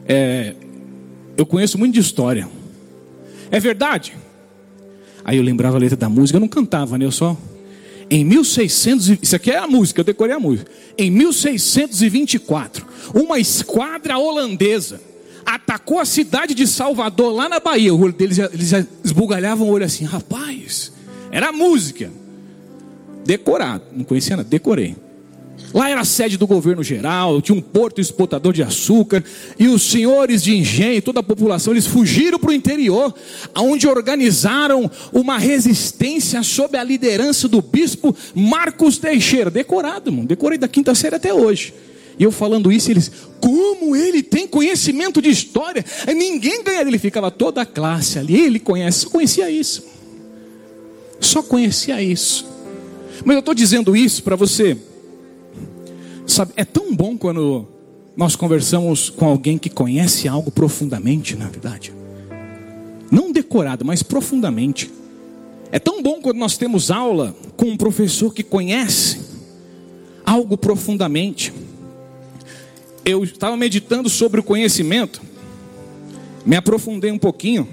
eu conheço muito de história. É verdade? Aí eu lembrava a letra da música, eu não cantava, né? Eu só... Em 1600, isso aqui é a música, eu decorei a música. Em 1624, uma esquadra holandesa atacou a cidade de Salvador, lá na Bahia. O olho deles, eles já esbugalhavam o olho assim, rapaz, era música. Decorado, não conhecia nada, decorei. Lá era a sede do governo geral, tinha um porto exportador de açúcar, e os senhores de engenho, toda a população, eles fugiram para o interior, onde organizaram uma resistência sob a liderança do bispo Marcos Teixeira. Decorado, irmão, decorei da quinta série até hoje. E eu falando isso, eles, como ele tem conhecimento de história, ninguém ganha dele. Ficava toda a classe ali, ele conhece, só conhecia isso. Só conhecia isso. Mas eu estou dizendo isso para você. Sabe, é tão bom quando nós conversamos com alguém que conhece algo profundamente, na verdade. Não decorado, mas profundamente. É tão bom quando nós temos aula com um professor que conhece algo profundamente. Eu estava meditando sobre o conhecimento, me aprofundei um pouquinho.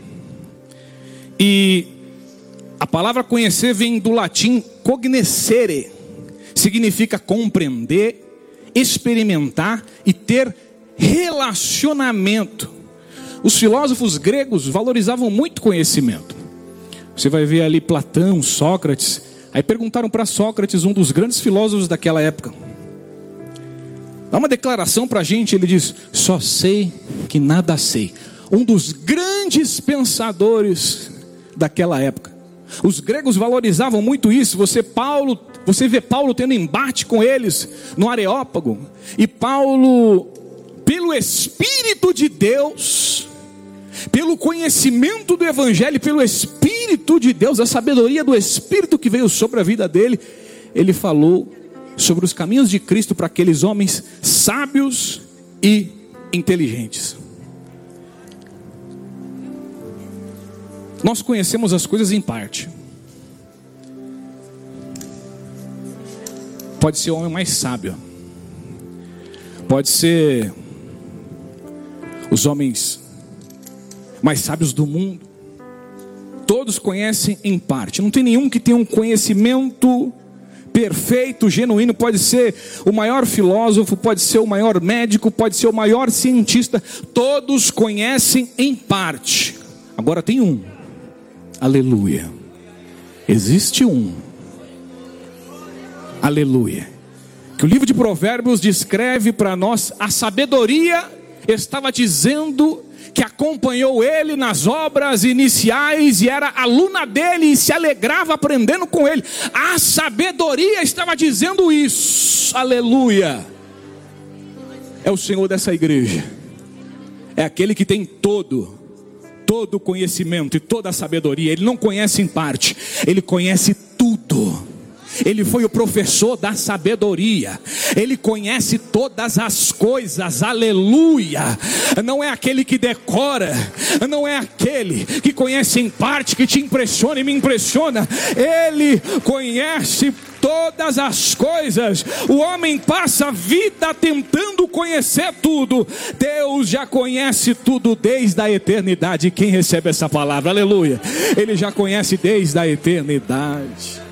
E a palavra conhecer vem do latim cognoscere. Significa compreender, experimentar e ter relacionamento. Os filósofos gregos valorizavam muito conhecimento. Você vai ver ali Platão, Sócrates. Aí perguntaram para Sócrates, um dos grandes filósofos daquela época, dá uma declaração para a gente. Ele diz, só sei que nada sei. Um dos grandes pensadores daquela época. Os gregos valorizavam muito isso. Você vê Paulo tendo embate com eles no Areópago. E Paulo, pelo Espírito de Deus, pelo conhecimento do Evangelho, pelo Espírito de Deus, a sabedoria do Espírito que veio sobre a vida dele, ele falou sobre os caminhos de Cristo para aqueles homens sábios e inteligentes. Nós conhecemos as coisas em parte. Pode ser o homem mais sábio, pode ser os homens mais sábios do mundo. Todos conhecem em parte. Não tem nenhum que tenha um conhecimento perfeito, genuíno. Pode ser o maior filósofo, pode ser o maior médico, pode ser o maior cientista. Todos conhecem em parte. Agora tem um. Aleluia. Existe um. Aleluia. Que o livro de Provérbios descreve para nós. A sabedoria estava dizendo que acompanhou ele nas obras iniciais e era aluna dele e se alegrava aprendendo com ele. A sabedoria estava dizendo isso. Aleluia. É o Senhor dessa igreja. É aquele que tem todo conhecimento e toda a sabedoria. Ele não conhece em parte, ele conhece tudo. Ele foi o professor da sabedoria. Ele conhece todas as coisas. Aleluia. Não é aquele que decora, não é aquele que conhece em parte, que te impressiona e me impressiona. Ele conhece todas as coisas. O homem passa a vida tentando conhecer tudo. Deus já conhece tudo desde a eternidade. Quem recebe essa palavra? Aleluia. Ele já conhece desde a eternidade.